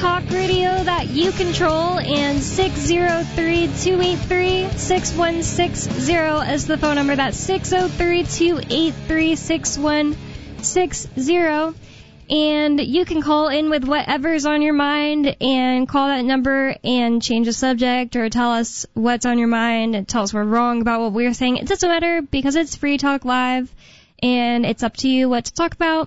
talk radio that you control, and 603-283-6160 is the phone number. That's 603-283-6160. And you can call in with whatever's on your mind and call that number and change the subject or tell us what's on your mind and tell us we're wrong about what we're saying. It doesn't matter because it's Free Talk Live and it's up to you what to talk about.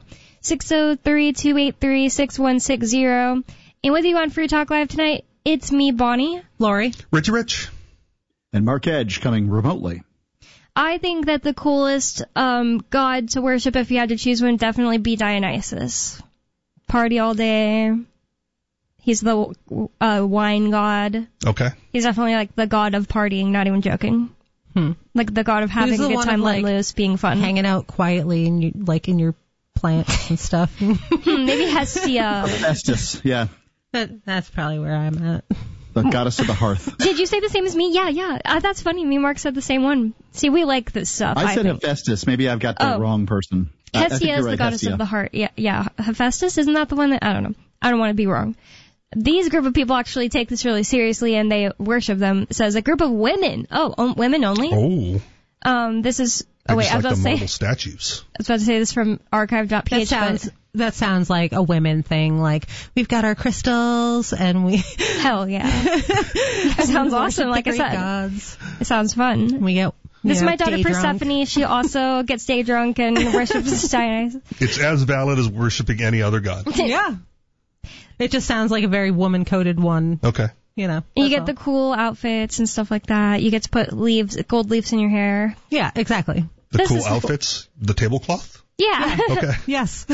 603-283-6160. And with you on Free Talk Live tonight, it's me, Bonnie. Lori. Richie Rich. And Mark Edge coming remotely. I think that the coolest god to worship, if you had to choose one, would definitely be Dionysus. Party all day. He's the wine god. Okay. He's definitely like the god of partying, not even joking. Like the god of having a good time, letting loose, being fun. Hanging out quietly in your plants and stuff. Maybe Hestia. Hephaestus, yeah. That's probably where I'm at. The goddess of the hearth. Did you say the same as me? Yeah. That's funny. Me and Mark said the same one. See, we like this stuff. I said think. Hephaestus. Maybe I've got the wrong person. Hestia is the goddess of the heart. Yeah. Hephaestus, isn't that the one that... I don't know. I don't want to be wrong. These group of people actually take this really seriously, and they worship them. It says a group of women. Oh, women only? Oh. This is... I was like about the to say... marble statues. I was about to say this from archive.ph. That sounds like a women thing. Like, we've got our crystals, and we... Hell yeah. That sounds awesome, like I said. Gods. It sounds fun. We get... This is my daughter Persephone. Persephone. She also gets day drunk and worships Dionysus. It's as valid as worshiping any other god. Yeah. It just sounds like a very woman-coded one. Okay. You know. You get the cool outfits and stuff like that. You get to put gold leaves in your hair. Yeah, exactly. The cool outfits? The tablecloth? Yeah. Okay. Yes.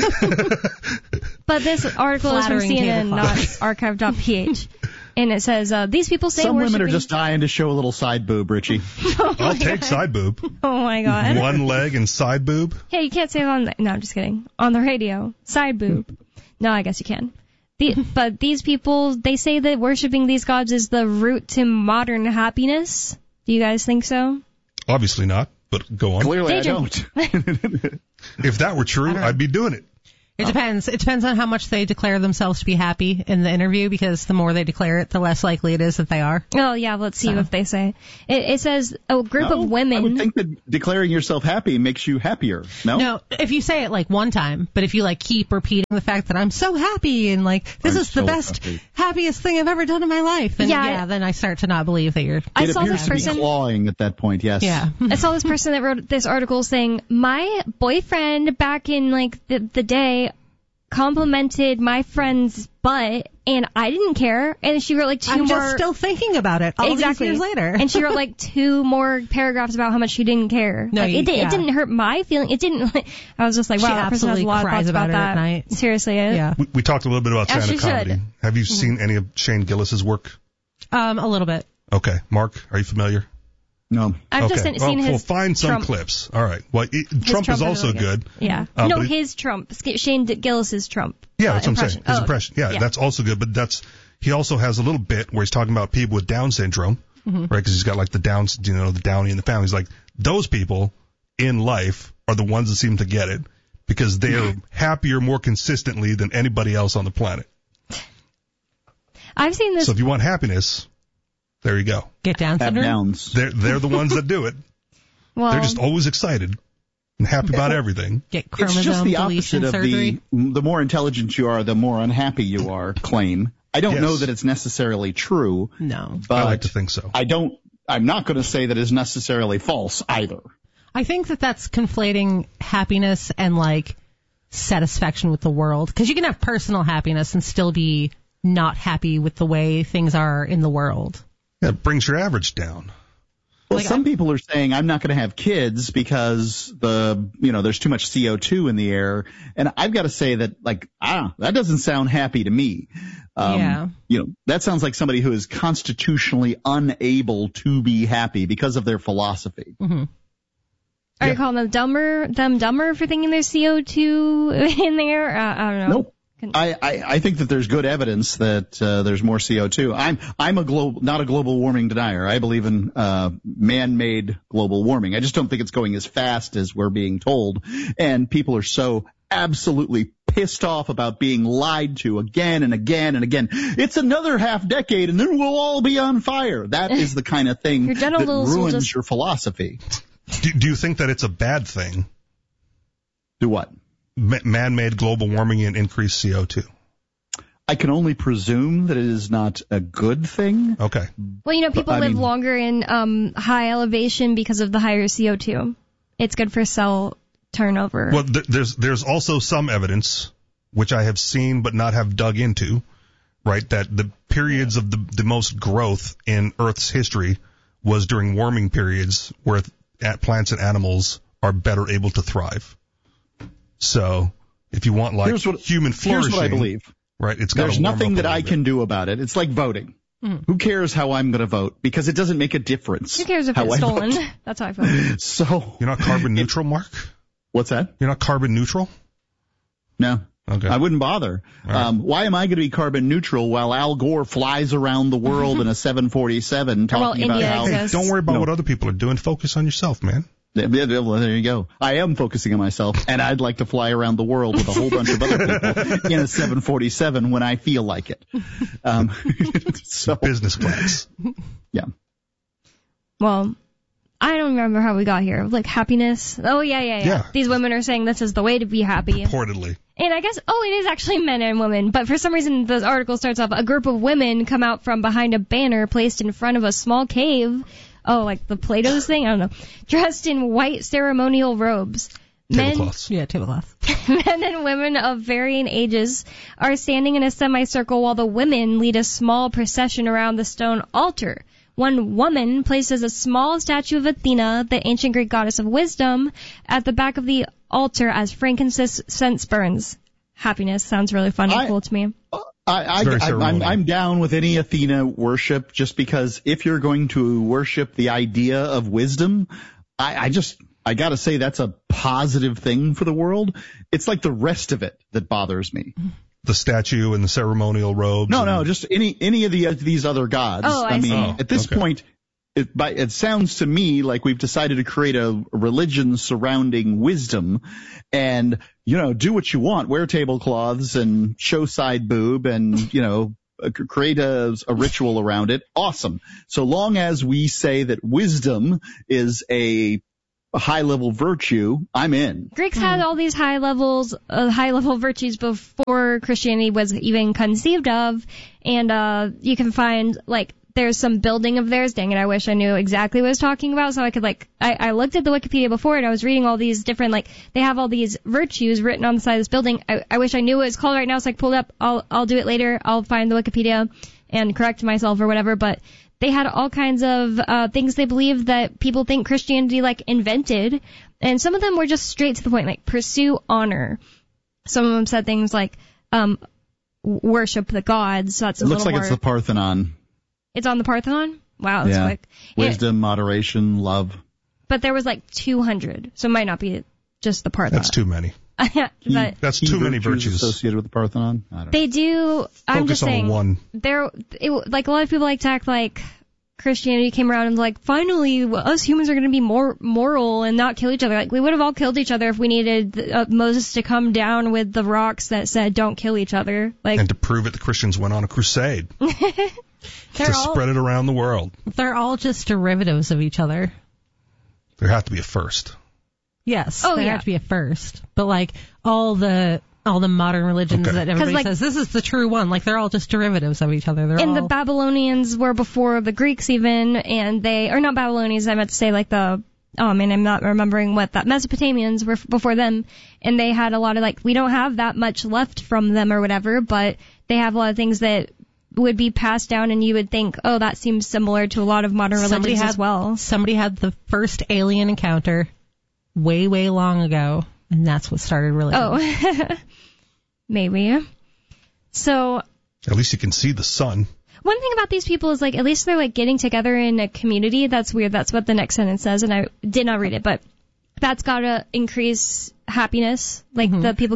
But this article is from Flattering CNN, not tablecloth. archive.ph. And it says, these people say Some women worshiping... are just dying to show a little side boob, Richie. I'll take side boob. Oh my god. One leg and side boob? Hey, you can't say it on the... No, I'm just kidding. On the radio. Side boob. No, I guess you can. But these people, they say that worshiping these gods is the root to modern happiness. Do you guys think so? Obviously not, but go on. Clearly I Daydream. don't. If that were true, I'd be doing it. It depends. It depends on how much they declare themselves to be happy in the interview, because the more they declare it, the less likely it is that they are. Oh, yeah, let's see what they say. It says a group of women... I would think that declaring yourself happy makes you happier. No? No, if you say it like one time, but if you like keep repeating the fact that I'm so happy and like this is the best, happiest thing I've ever done in my life, then then I start to not believe that you're... I saw appears this to be clawing at that point, yes. Yeah. I saw this person that wrote this article saying, my boyfriend back in like the day complimented my friend's butt and I didn't care, and she wrote like two more... I'm just still thinking about it all these years later. And she wrote like two more paragraphs about how much she didn't care. No, like, it didn't hurt my feeling. It didn't... I was just like, wow, that person has a lot of thoughts about that. At night. Seriously. Yeah. We talked a little bit about stand-up comedy. should. Have you seen any of Shane Gillis's work? A little bit. Okay. Mark, are you familiar? No. I've just seen his find some Trump. clips. All right. Well, Trump is also good. Yeah. No, his Trump. Shane Gillis's Trump. Yeah, that's what I'm impression. saying. His impression. Yeah, that's also good. But he also has a little bit where he's talking about people with Down syndrome, right? Because he's got like the Downs, the Downy in the family. He's like, those people in life are the ones that seem to get it because they're happier more consistently than anybody else on the planet. I've seen this. So if you want happiness, there you go. Get Down syndrome? Downs. They're the ones that do it. Well, They're just always excited and happy about everything. Get It's chromosome just the deletion opposite of surgery. the more intelligent you are, the more unhappy you are claim. I don't know that it's necessarily true. No. But I like to think so. I'm not going to say that it's necessarily false either. I think that that's conflating happiness and like satisfaction with the world, because you can have personal happiness and still be not happy with the way things are in the world. Yeah, it brings your average down. Well, some people are saying I'm not going to have kids because there's too much CO2 in the air, and I've got to say that that doesn't sound happy to me. That sounds like somebody who is constitutionally unable to be happy because of their philosophy. Mm-hmm. Are you calling them dumber for thinking there's CO2 in there? I don't know. Nope. I think that there's good evidence that there's more CO2. I'm not a global warming denier. I believe in man-made global warming. I just don't think it's going as fast as we're being told. And people are so absolutely pissed off about being lied to again and again and again. It's another half decade and then we'll all be on fire. That is the kind of thing that ruins your philosophy. Do you think that it's a bad thing? Do what? Man-made global warming and increased CO2. I can only presume that it is not a good thing. Okay. Well, people live longer in high elevation because of the higher CO2. It's good for cell turnover. Well, there's also some evidence, which I have seen but not have dug into, right, that the periods of the most growth in Earth's history was during warming periods where plants and animals are better able to thrive. So, if you want human flourishing, here's what I believe. Right, it's got There's nothing that I can do about it. It's like voting. Who cares how I'm going to vote? Because it doesn't make a difference. Who cares if it's stolen? That's how I vote. So you're not carbon neutral, Mark? What's that? You're not carbon neutral? No. Okay. I wouldn't bother. Right. Why am I going to be carbon neutral while Al Gore flies around the world in a 747 talking about how... Hey, don't worry about what other people are doing. Focus on yourself, man. Well, there you go. I am focusing on myself, and I'd like to fly around the world with a whole bunch of other people in a 747 when I feel like it. So business class. Yeah. Well, I don't remember how we got here. Like happiness. Oh, yeah. These women are saying this is the way to be happy. Purportedly. And I guess, it is actually men and women. But for some reason, the article starts off, a group of women come out from behind a banner placed in front of a small cave. Oh, like the Plato's thing? I don't know. Dressed in white ceremonial robes. Tablecloths. Tablecloths. Men and women of varying ages are standing in a semicircle while the women lead a small procession around the stone altar. One woman places a small statue of Athena, the ancient Greek goddess of wisdom, at the back of the altar as frankincense burns. Happiness sounds really fun and cool to me. I'm down with any Athena worship just because if you're going to worship the idea of wisdom, I gotta say that's a positive thing for the world. It's like the rest of it that bothers me. The statue and the ceremonial robes? No, just any of these other gods. Oh, I see. At this point, it sounds to me like we've decided to create a religion surrounding wisdom and, do what you want, wear tablecloths and show side boob and, create a ritual around it. Awesome. So long as we say that wisdom is a high-level virtue, I'm in. Greeks had all these high-level virtues before Christianity was even conceived of, and you can find, there's some building of theirs. Dang it, I wish I knew exactly what I was talking about, so I could, I looked at the Wikipedia before, and I was reading all these different, they have all these virtues written on the side of this building. I wish I knew what it's called right now, so I pulled it up. I'll do it later. I'll find the Wikipedia and correct myself or whatever, but they had all kinds of things they believed that people think Christianity invented, and some of them were just straight to the point, pursue honor. Some of them said things like worship the gods. So that's it looks like it's the Parthenon. It's on the Parthenon? Wow, that's quick. Wisdom, moderation, love. But there was 200, so it might not be just the Parthenon. That's too many. That's too many virtues associated with the Parthenon. I don't know. They do. I'm just saying. One. A lot of people like to act like Christianity came around and finally us humans are going to be more moral and not kill each other. We would have all killed each other if we needed Moses to come down with the rocks that said don't kill each other. And to prove it, the Christians went on a crusade to spread it around the world. They're all just derivatives of each other. There have to be a first. Yes, there have to be a first. But all the modern religions that everybody says this is the true one, they're all just derivatives of each other. The Babylonians were before the Greeks even, and not Babylonians. I meant to say I'm not remembering what that Mesopotamians were before them, and they had a lot of we don't have that much left from them or whatever, but they have a lot of things that would be passed down, and you would think, that seems similar to a lot of modern religions as well. Somebody had the first alien encounter way, way long ago, and that's what started religion. Oh, maybe. So at least you can see the sun. One thing about these people is at least they're getting together in a community. That's weird. That's what the next sentence says, and I did not read it, but that's gotta increase happiness. The people getting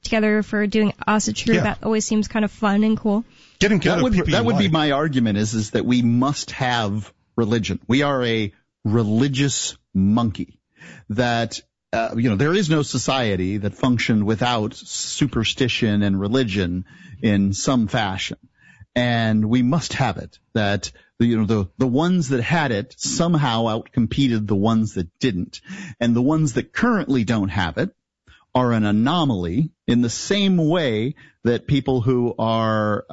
together for doing Asatru. That always seems kind of fun and cool. Getting together that would be my argument is that we must have religion. We are a religious monkey. That there is no society that functioned without superstition and religion in some fashion. And we must have it. That, the ones that had it somehow outcompeted the ones that didn't. And the ones that currently don't have it are an anomaly in the same way that people who are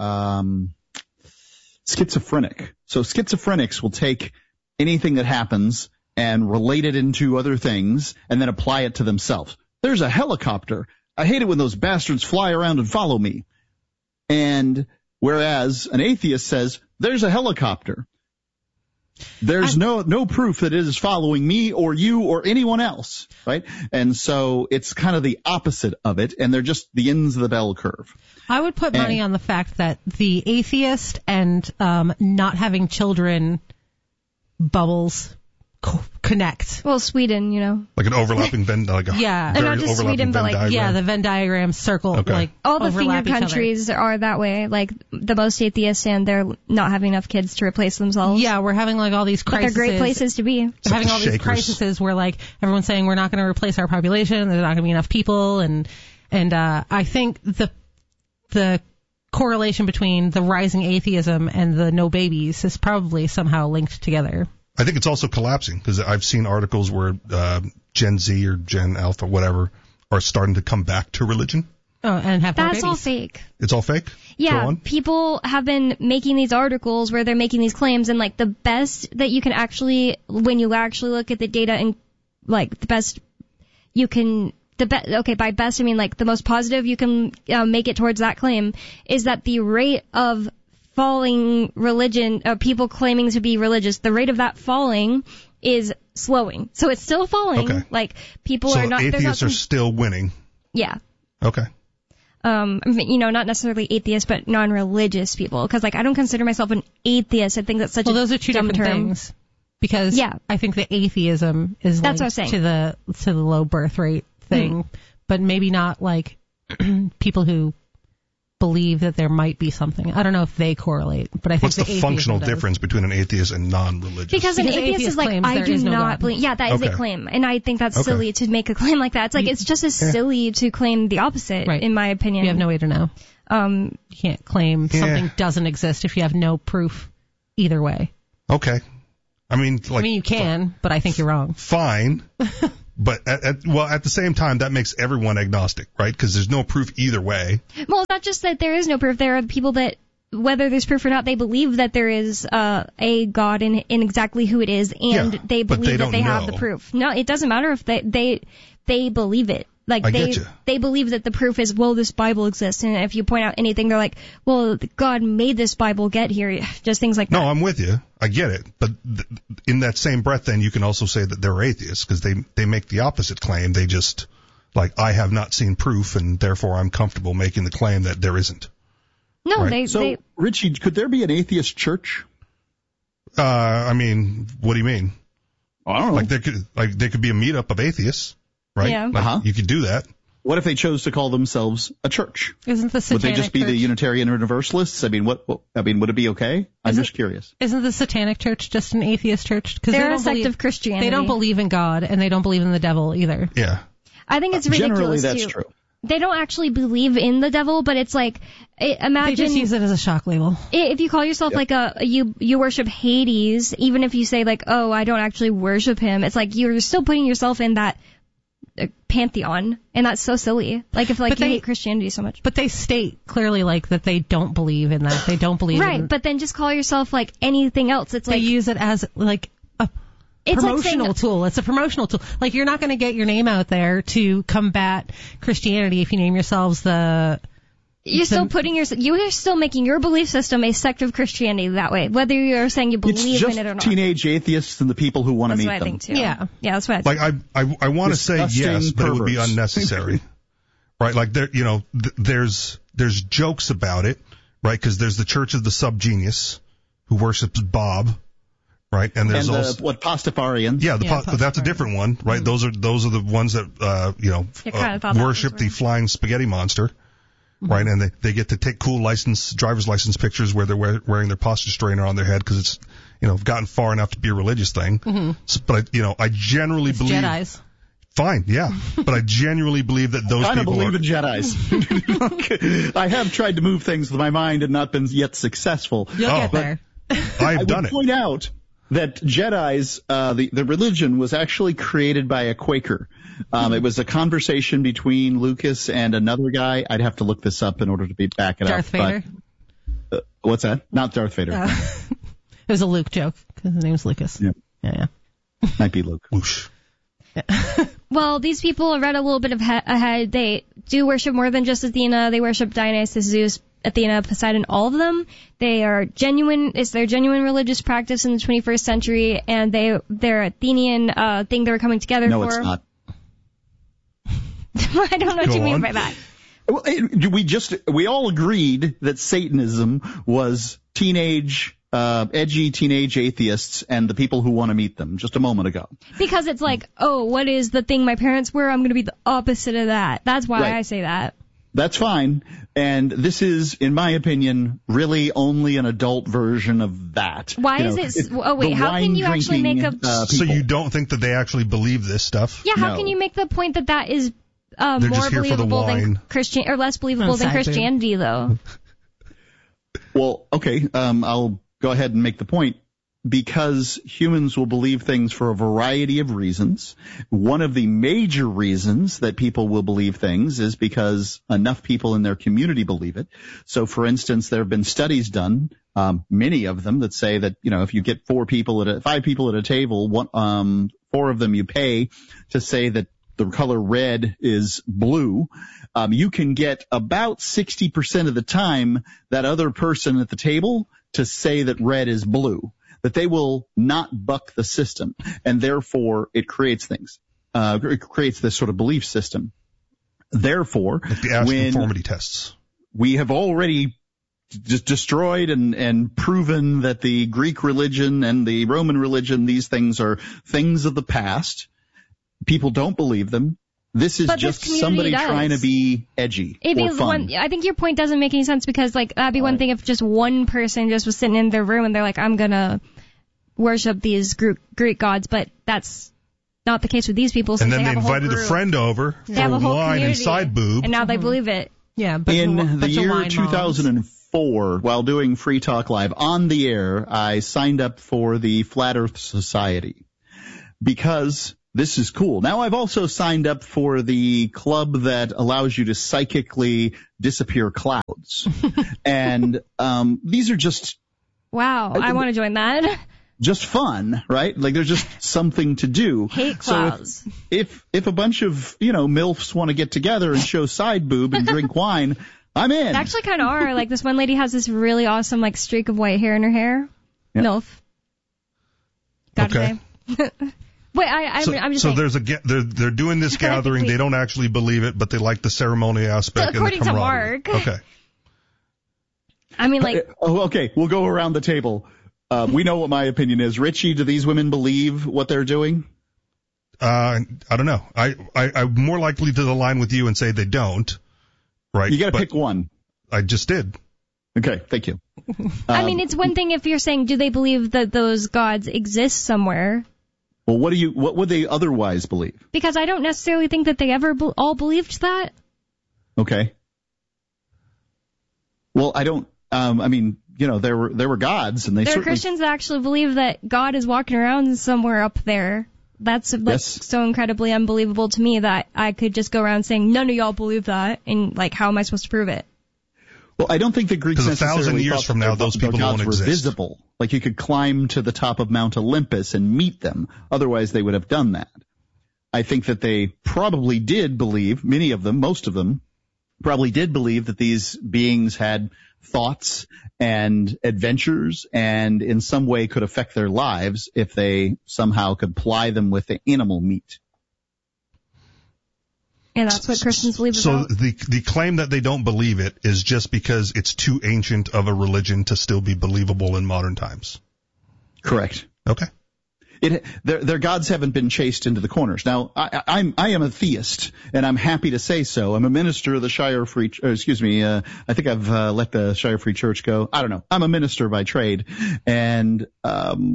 schizophrenic. So schizophrenics will take anything that happens and relate it into other things and then apply it to themselves. There's a helicopter. I hate it when those bastards fly around and follow me. And whereas an atheist says, there's a helicopter. There's no proof that it is following me or you or anyone else, right? And so it's kind of the opposite of it, and they're just the ends of the bell curve. I would put money on the fact that the atheist and not having children bubbles connect. Well, Sweden, like an overlapping Venn, like a and not just Sweden, but diagram. The Venn diagram circle, like all the finger countries are that way. Like the most atheists, and they're not having enough kids to replace themselves. Yeah, we're having like all these crises. But they're great places to be. We're having all these crises where like everyone's saying we're not going to replace our population. There's not going to be enough people, and I think the correlation between the rising atheism and the no babies is probably somehow linked together. I think it's also collapsing because I've seen articles where Gen Z or Gen Alpha, whatever, are starting to come back to religion. Oh, and have more babies. That's all fake. It's all fake? Yeah, people have been making these articles where they're making these claims, and like the best that you can actually, when you actually look at the data, and like the best you can, by best I mean like the most positive you can make it towards that claim is that the rate of falling religion, people claiming to be religious, the rate of that falling is slowing. So it's still falling. Okay. Like people are not. So atheists are still winning. Yeah. Okay. Not necessarily atheists, but non-religious people. Because like I don't consider myself an atheist. I think that's such a dumb term. Well, those are two different things. Because I think the atheism is linked to the low birth rate thing, but maybe not like people who believe that there might be something. I don't know if they correlate, but I think what's the functional difference between an atheist and non-religious? Because an atheist is like, I do not believe. Yeah, that is a claim, and I think that's silly to make a claim like that. It's like it's just as silly to claim the opposite, in my opinion. You have no way to know. You can't claim something doesn't exist if you have no proof either way. Okay. I mean, you can, but I think you're wrong. Fine. But at the same time, that makes everyone agnostic, right? Because there's no proof either way. Well, not just that there is no proof. There are people that, whether there's proof or not, they believe that there is a God in exactly who it is, and they believe that they have the proof. No, it doesn't matter if they believe it. Like they believe that the proof is, well, this Bible exists, and if you point out anything, they're like, well, God made this Bible get here. Just things like that. No, I'm with you. I get it. But in that same breath, then you can also say that they're atheists because they make the opposite claim. They just like, I have not seen proof, and therefore I'm comfortable making the claim that there isn't. No, right? Richie, could there be an atheist church? I mean, what do you mean? I don't know. There could be a meetup of atheists. Right? Yeah. You could do that. What if they chose to call themselves a church? Isn't the Satanic Would they just be the Unitarian Universalists? I mean, would it be okay? I'm just curious. Isn't the Satanic Church just an atheist church? Because they're a sect of Christianity. They don't believe in God, and they don't believe in the devil either. Yeah. I think it's ridiculous. Generally, that's true. They don't actually believe in the devil, but it's like, imagine. They just use it as a shock label. If you call yourself like you worship Hades, even if you say like, oh, I don't actually worship him, it's like you're still putting yourself in that pantheon, and that's so silly. Like if you hate Christianity so much. But they state clearly like that they don't believe in that. They don't believe in but then just call yourself like anything else. It's they like use it as like a promotional tool. It's a promotional tool. Like you're not going to get your name out there to combat Christianity if you name yourselves you're still making your belief system a sect of Christianity that way, whether you're saying you believe in it or not. It's just teenage atheists and the people who want to meet them. That's what I think too. Yeah, that's what I think. Like I want to say yes, but it would be unnecessary. Right? Like there's jokes about it, right? Because there's the Church of the Subgenius who worships Bob, Right, and there's also Pastafarians. Yeah, but that's a different one, right? Mm-hmm. Those are the ones that worship the flying spaghetti monster, mm-hmm. right? And they get to take cool driver's license pictures where they're wearing their posture strainer on their head because it's gotten far enough to be a religious thing. Mm-hmm. So, but I genuinely believe Jedis. Fine, yeah, but I genuinely believe that those people believe in Jedis. I have tried to move things with my mind and not been yet successful. You'll get there. I've done it. I would point out that Jedis, the religion was actually created by a Quaker. It was a conversation between Lucas and another guy. I'd have to look this up in order to back it Darth up. Vader? But, what's that? Not Darth Vader. It was a Luke joke because his name's Lucas. Yeah. Might be Luke. Whoosh. Well, these people read a little bit ahead. They do worship more than just Athena. They worship Dionysus, Zeus, Athena, Poseidon, all of them. They are genuine. It's their genuine religious practice in the 21st century, and their Athenian thing they were coming together for. No, it's not. I don't know what you mean by that. Well, we all agreed that Satanism was edgy teenage atheists and the people who want to meet them just a moment ago. Because it's like, what is the thing my parents were? I'm going to be the opposite of that. That's why I say that. That's fine. And this is, in my opinion, really only an adult version of that. Why is it? How can you actually make a... So you don't think that they actually believe this stuff? Yeah, how can you make the point that is more believable than Christian, or less believable than Christianity, though? Well, okay, I'll go ahead and make the point. Because humans will believe things for a variety of reasons. One of the major reasons that people will believe things is because enough people in their community believe it. So, for instance, there have been studies done, many of them, that say that, if you get 5 people at a table, 4 of them you pay to say that the color red is blue, you can get about 60% of the time that other person at the table to say that red is blue. That they will not buck the system, and therefore it creates things. It creates this sort of belief system. Therefore, like the Asch conformity tests. We have already destroyed and proven that the Greek religion and the Roman religion, these things are things of the past. People don't believe them. This is just somebody trying to be edgy or fun. I think your point doesn't make any sense because, that'd be one thing if just one person just was sitting in their room and they're like, I'm gonna worship these Greek gods, but that's not the case with these people. And then they invited a friend over for wine and side boob. And now they believe it. Yeah, but in the year 2004, while doing Free Talk Live on the air, I signed up for the Flat Earth Society because this is cool. Now I've also signed up for the club that allows you to psychically disappear clouds. And these are just... Wow, I want to join that. Just fun, right? Like there's just something to do. Hate clouds. So if a bunch of, MILFs want to get together and show side boob and drink wine, I'm in. They actually kind of are. Like this one lady has this really awesome streak of white hair in her hair. Yep. MILF. Okay. Wait, I'm just saying. So they're doing this gathering. They don't actually believe it, but they like the ceremony aspect. According and the to Mark. Okay. Okay, we'll go around the table. We know what my opinion is. Richie, do these women believe what they're doing? I don't know. I'm more likely to align with you and say they don't. Right. You got to pick one. I just did. Okay, thank you. It's one thing if you're saying, do they believe that those gods exist somewhere? Well, what would they otherwise believe? Because I don't necessarily think that they ever all believed that. Okay. Well, I don't. There were gods, and there are Christians that actually believe that God is walking around somewhere up there. That's so incredibly unbelievable to me that I could just go around saying none of y'all believe that, and how am I supposed to prove it? Well, I don't think the Greeks necessarily 1,000 years from now, those people won't exist. Visible. Like you could climb to the top of Mount Olympus and meet them. Otherwise, they would have done that. I think that they probably did believe, many of them, most of them, probably did believe that these beings had thoughts and adventures and in some way could affect their lives if they somehow could ply them with the animal meat. And that's what Christians believe about? So the claim that they don't believe it is just because it's too ancient of a religion to still be believable in modern times. Correct. Okay. Their gods haven't been chased into the corners. Now, I am a theist, and I'm happy to say so. I'm a minister of the Shire Free, I think I've let the Shire Free Church go. I don't know. I'm a minister by trade, and I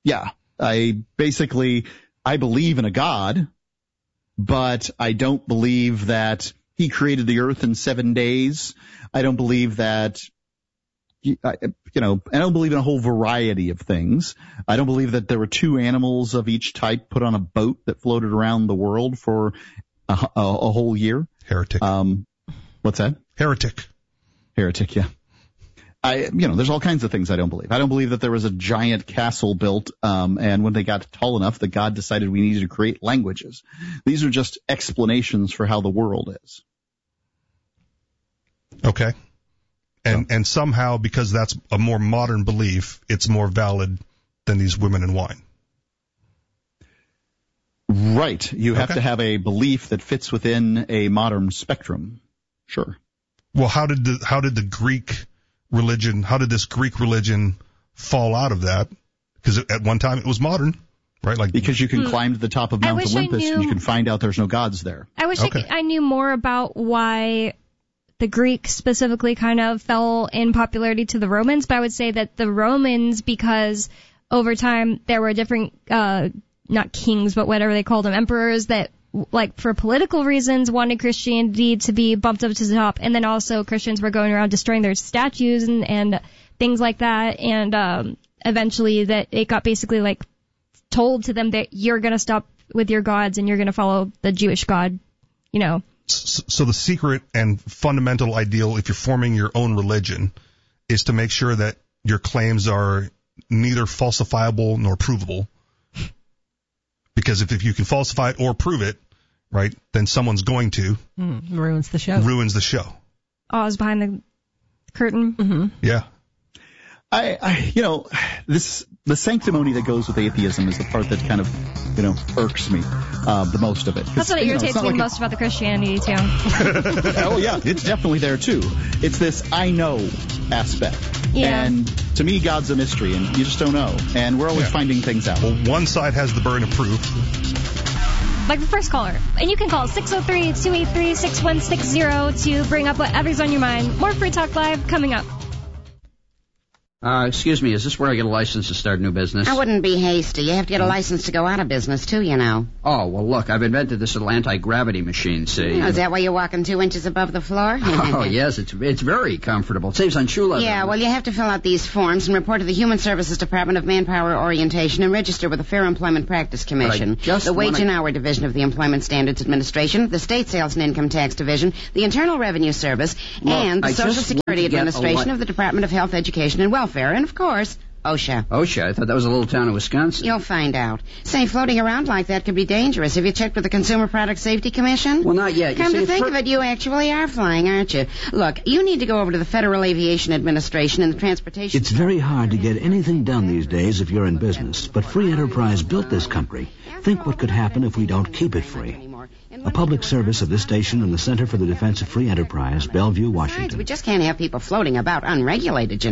believe in a God, but I don't believe that he created the earth in 7 days. I don't believe that. I don't believe in a whole variety of things. I don't believe that there were two animals of each type put on a boat that floated around the world for a whole year. Heretic. What's that? Heretic, yeah. There's all kinds of things I don't believe. I don't believe that there was a giant castle built, and when they got tall enough, that God decided we needed to create languages. These are just explanations for how the world is. Okay. And somehow, because that's a more modern belief, it's more valid than these women in wine. Right. You have to have a belief that fits within a modern spectrum. Sure. Well, how did the Greek religion, how did this Greek religion fall out of that? Because at one time it was modern, right? Because you can climb to the top of Mount Olympus and you can find out there's no gods there. I wish I knew more about why the Greeks specifically kind of fell in popularity to the Romans, but I would say that the Romans, because over time there were different, not kings, but whatever they called them, emperors that, like, for political reasons wanted Christianity to be bumped up to the top, and then also Christians were going around destroying their statues and things like that, and eventually that it got basically like told to them that you're going to stop with your gods and you're going to follow the Jewish God, So the secret and fundamental ideal, if you're forming your own religion, is to make sure that your claims are neither falsifiable nor provable. Because if you can falsify it or prove it, right, then someone's going to. Ruins the show. Oz behind the curtain. Mm-hmm. Yeah. The sanctimony that goes with atheism is the part that kind of, irks me the most of it. That's what irritates me most about the Christianity, too. Oh, yeah, it's definitely there, too. It's this I know aspect. Yeah. And to me, God's a mystery, and you just don't know. And we're always finding things out. Well, one side has the burden of proof. Like the first caller. And you can call 603-283-6160 to bring up whatever's on your mind. More Free Talk Live coming up. Excuse me, is this where I get a license to start a new business? I wouldn't be hasty. You have to get a license to go out of business, too, Oh, well, look, I've invented this little anti-gravity machine, see? Oh, is that why you're walking 2 inches above the floor? Oh, yes, it's very comfortable. It saves on shoe leather. Yeah, well, you have to fill out these forms and report to the Human Services Department of Manpower Orientation and register with the Fair Employment Practice Commission, the Wage and Hour Division of the Employment Standards Administration, the State Sales and Income Tax Division, the Internal Revenue Service, and the Social Security Administration of the Department of Health, Education, and Welfare, and, of course, OSHA. OSHA? I thought that was a little town in Wisconsin. You'll find out. Say, floating around like that could be dangerous. Have you checked with the Consumer Product Safety Commission? Well, not yet. Come to think of it, you actually are flying, aren't you? Look, you need to go over to the Federal Aviation Administration and the Transportation... It's very hard to get anything done these days if you're in business, but Free Enterprise built this country. Think what could happen if we don't keep it free. A public service of this station and the Center for the Defense of Free Enterprise, Bellevue, Washington. Besides, we just can't have people floating about unregulated,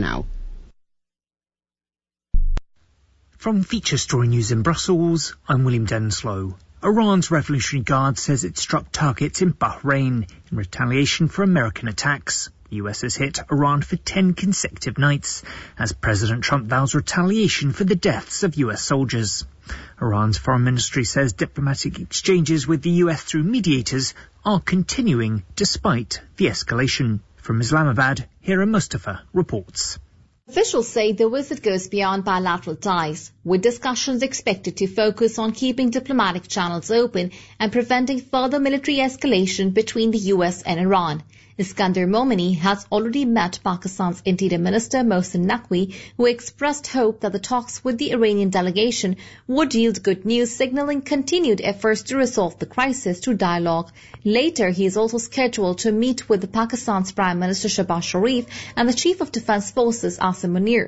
From Feature Story News in Brussels, I'm William Denslow. Iran's Revolutionary Guard says it struck targets in Bahrain in retaliation for American attacks. The US has hit Iran for 10 consecutive nights as President Trump vows retaliation for the deaths of US soldiers. Iran's foreign ministry says diplomatic exchanges with the US through mediators are continuing despite the escalation. From Islamabad, Hira Mustafa reports. Officials say the visit goes beyond bilateral ties, with discussions expected to focus on keeping diplomatic channels open and preventing further military escalation between the US and Iran. Iskandar Momini has already met Pakistan's Interior Minister Mohsin Naqvi, who expressed hope that the talks with the Iranian delegation would yield good news, signaling continued efforts to resolve the crisis through dialogue. Later, he is also scheduled to meet with Pakistan's Prime Minister Shehbaz Sharif and the Chief of Defense Forces Asim Munir.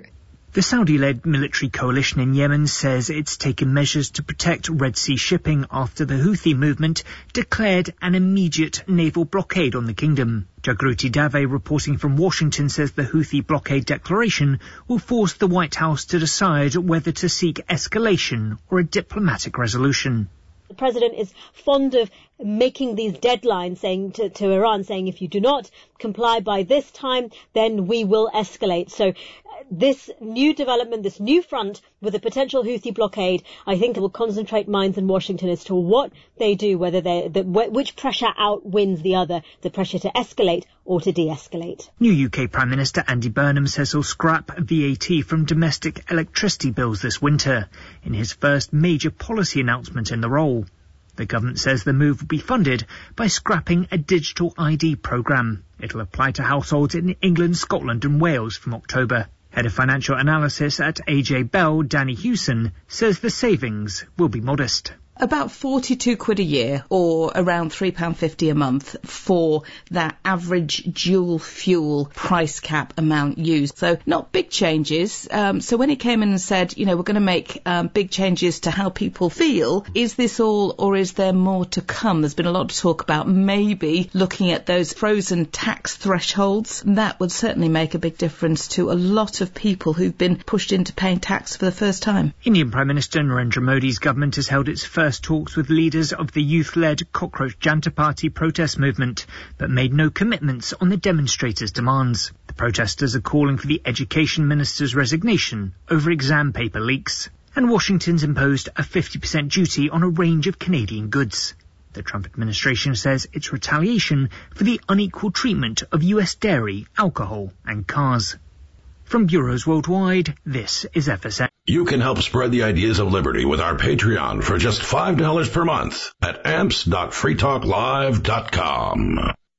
The Saudi-led military coalition in Yemen says it's taken measures to protect Red Sea shipping after the Houthi movement declared an immediate naval blockade on the kingdom. Jagruti Dave, reporting from Washington, says the Houthi blockade declaration will force the White House to decide whether to seek escalation or a diplomatic resolution. The president is fond of making these deadlines, saying to Iran, saying if you do not comply by this time, then we will escalate. So this new development, this new front with a potential Houthi blockade, I think will concentrate minds in Washington as to what they do, whether which pressure outwins the other, the pressure to escalate or to de-escalate. New UK Prime Minister Andy Burnham says he'll scrap VAT from domestic electricity bills this winter, in his first major policy announcement in the role. The government says the move will be funded by scrapping a digital ID programme. It'll apply to households in England, Scotland and Wales from October. Head of Financial Analysis at AJ Bell, Danny Hewson, says the savings will be modest. About £42 a year, or around £3.50 a month for that average dual fuel price cap amount used. So not big changes. So when he came in and said, we're going to make big changes to how people feel, is this all or is there more to come? There's been a lot of talk about maybe looking at those frozen tax thresholds. That would certainly make a big difference to a lot of people who've been pushed into paying tax for the first time. Indian Prime Minister Narendra Modi's government has held its first talks with leaders of the youth-led Cockroach Janta Party protest movement, but made no commitments on the demonstrators' demands. The protesters are calling for the Education Minister's resignation over exam paper leaks. And Washington's imposed a 50% duty on a range of Canadian goods. The Trump administration says it's retaliation for the unequal treatment of US dairy, alcohol and cars. From bureaus worldwide, this is FSN. You can help spread the ideas of liberty with our Patreon for just $5 per month at amps.freetalklive.com.